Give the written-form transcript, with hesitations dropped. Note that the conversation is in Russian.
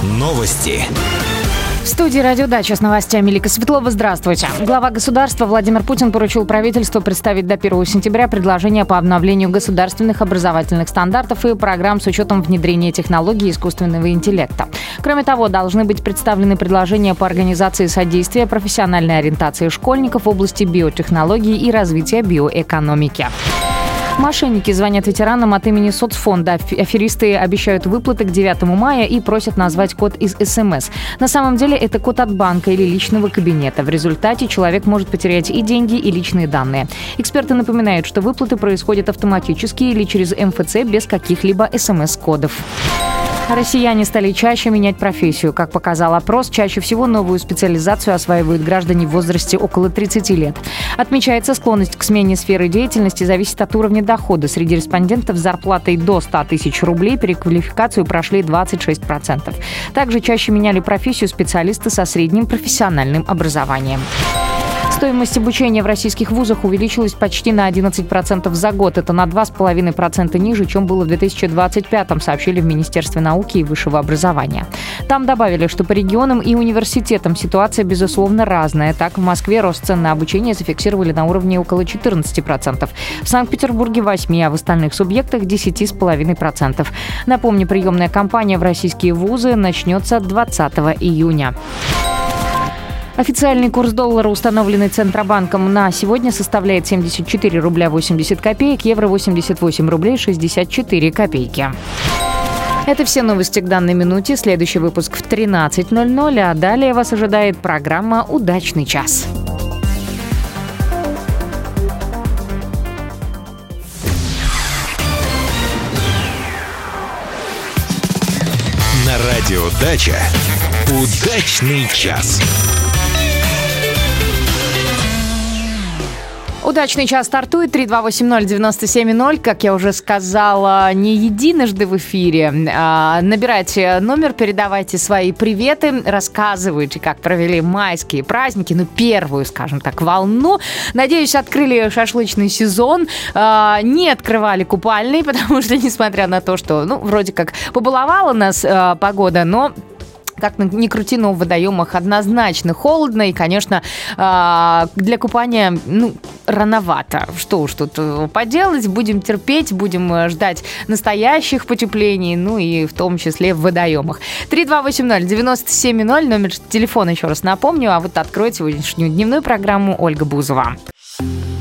Новости. В студии «Радио Дача» с новостями Лика Светлова. Здравствуйте. Глава государства Владимир Путин поручил правительству представить до 1 сентября предложение по обновлению государственных образовательных стандартов и программ с учетом внедрения технологий искусственного интеллекта. Кроме того, должны быть представлены предложения по организации содействия профессиональной ориентации школьников в области биотехнологий и развития биоэкономики. Мошенники звонят ветеранам от имени соцфонда. Аферисты обещают выплаты к 9 мая и просят назвать код из СМС. На самом деле это код от банка или личного кабинета. В результате человек может потерять и деньги, и личные данные. Эксперты напоминают, что выплаты происходят автоматически или через МФЦ без каких-либо СМС-кодов. Россияне стали чаще менять профессию. Как показал опрос, чаще всего новую специализацию осваивают граждане в возрасте около 30 лет. Отмечается, склонность к смене сферы деятельности зависит от уровня дохода. Среди респондентов с зарплатой до 100 тысяч рублей переквалификацию прошли 26%. Также чаще меняли профессию специалисты со средним профессиональным образованием. Стоимость обучения в российских вузах увеличилась почти на 11% за год. Это на 2,5% ниже, чем было в 2025-м, сообщили в Министерстве науки и высшего образования. Там добавили, что по регионам и университетам ситуация, безусловно, разная. Так, в Москве рост цен на обучение зафиксировали на уровне около 14%. В Санкт-Петербурге 8%, а в остальных субъектах 10,5%. Напомню, приемная кампания в российские вузы начнется 20 июня. Официальный курс доллара, установленный Центробанком на сегодня, составляет 74 рубля 80 копеек, евро 88 рублей 64 копейки. Это все новости к данной минуте. Следующий выпуск в 13:00, а далее вас ожидает программа «Удачный час». На радио Дача «Удачный час». Удачный час стартует. 328-097-0. Как я уже сказала, не единожды в эфире. Набирайте номер, передавайте свои приветы, рассказывайте, как провели майские праздники, первую, скажем так, волну. Надеюсь, открыли шашлычный сезон, не открывали купальный, потому что, несмотря на то, что, вроде как побаловала нас погода, но... Как ни крути, но в водоемах однозначно холодно. И, конечно, для купания, рановато. Что уж тут поделать. Будем терпеть, будем ждать настоящих потеплений, и в том числе в водоемах. 328-097-0, номер телефона, еще раз напомню. А вот откроет сегодняшнюю дневную программу Ольга Бузова.